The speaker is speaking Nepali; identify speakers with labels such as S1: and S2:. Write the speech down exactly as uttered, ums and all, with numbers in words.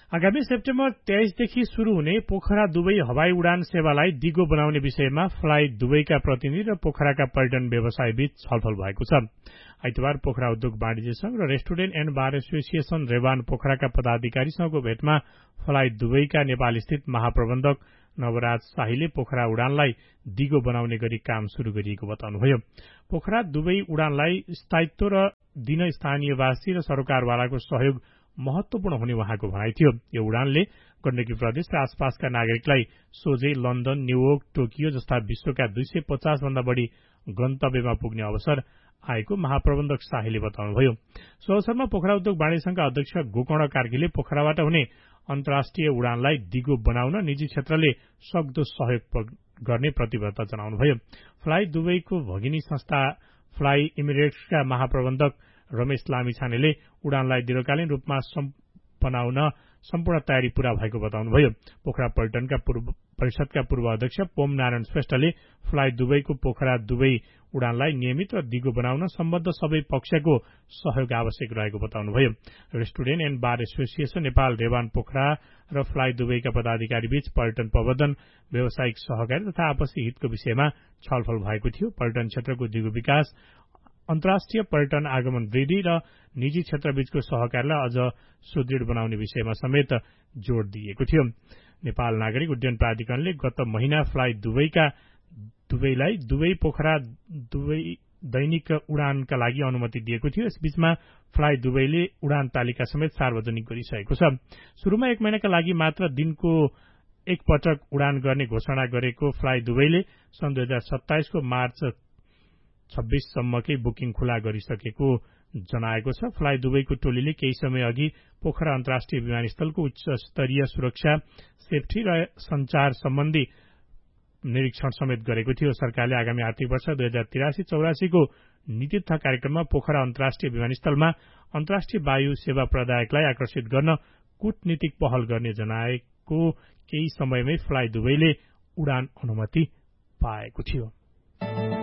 S1: आगामी सेप्टेम्बर तेइसदेखि शुरू हुने पोखरा दुबई हवाई उडान सेवालाई दिगो बनाउने विषयमा फ्लाइ दुबईका प्रतिनिधि र पोखराका पर्यटन व्यवसाय बीच छलफल भएको छ। आइतबार पोखरा उद्योग वाणिज्य संघ र रेस्टुरेन्ट एण्ड बार एसोसिएशन रेवान पोखराका पदाधिकारीसँगको भेटमा फ्लाइ दुबईका नेपाल स्थित महाप्रबन्धक नवराज शाहीले पोखरा उडानलाई दिगो बनाउने गरी काम शुरू गरिएको बताउनुभयो। पोखरा दुबई उडानलाई स्थायित्व र दिन स्थानीयवासी र सरकारवालाको सहयोग महत्वपूर्ण हुने उहाँको भनाइ थियो। यो उडानले गण्डकी प्रदेश र आसपासका नागरिकलाई सोझै लन्डन, न्यूयोर्क, टोकियो जस्ता विश्वका दुई सय पचास भन्दा बढ़ी गन्तव्यमा पुग्ने अवसर आएको महाप्रबन्धक शाहीले बताउनुभयो। सो अवसरमा पोखरा उद्योग वाणिज्य संघका अध्यक्ष गोकर्ण कार्कीले पोखराबाट हुने अन्तर्राष्ट्रिय उडानलाई दिगो बनाउन निजी क्षेत्रले सक्दो सहयोग गर्ने प्रतिबद्धता जनाउनुभयो। फ्लाइ दुबईको भगिनी संस्था फ्लाइ इमिरेट्सका महाप्रबन्धक रमेश लामिछानेले उडानलाई दीर्घकालीन रूपमा बनाउन सम्पूर्ण तयारी पूरा भएको बताउनुभयो। पोखरा पर्यटनका पूर्व परिषदका पूर्व अध्यक्ष पोम नारायण श्रेष्ठले फ्लाइ दुबईको पोखरा दुबई उडानलाई नियमित र दिगो बनाउन सम्बद्ध सबै पक्षको सहयोग आवश्यक रहेको बताउनुभयो। Restaurant and bar association Nepal रेवान पोखरा र फ्लाइ दुबईका पदाधिकारी बीच पर्यटन प्रवर्धन, व्यावसायिक सहकारी तथा आपसी हितको विषयमा छलफल भएको थियो। पर्यटन क्षेत्रको दिगो विकास, अन्तर्राष्ट्रिय पर्यटन आगमन वृद्धि र निजी क्षेत्रबीचको सहकारीलाई अझ सुदृढ बनाउने विषयमा समेत जोड़ दिएको थियो। नेपाल नागरिक उड्डयन प्राधिकरणले गत महिना फ्लाइ दुबईका दुबईलाई दुबई पोखरा दुबई दैनिक उडानका लागि अनुमति दिएको थियो। यसबीचमा फ्लाइ दुबईले उडान तालिका समेत सार्वजनिक गरिसकेको छ। शुरूमा एक महिनाका लागि मात्र दिनको एक पटक उडान गर्ने घोषणा गरेको फ्लाइ दुबईले सन् दुई हजार सत्ताइसको मार्च छब्बीससम्मकै बुकिङ खुला गरिसकेको जनाएको छ। फ्लाइ दुबईको टोलीले केही समय अघि पोखरा अन्तर्राष्ट्रिय विमानस्थलको उच्च स्तरीय सुरक्षा, सेफ्टी र संचार सम्बन्धी निरीक्षण समेत गरेको थियो। सरकारले आगामी आर्थिक वर्ष दुई हजार तिरासी चौरासीको नीति तथा कार्यक्रममा पोखरा अन्तर्राष्ट्रिय विमानस्थलमा अन्तर्राष्ट्रिय वायु सेवा प्रदायकलाई आकर्षित गर्न कूटनीतिक पहल गर्ने जनाएको केही समयमै फ्लाइ दुबईले उडान अनुमति पाएको थियो।